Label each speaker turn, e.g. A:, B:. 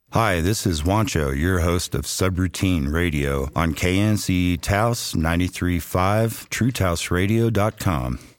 A: Hi, this is Wancho, your host of Subroutine Radio on KNC Taos 93.5, TrueTaosRadio.com.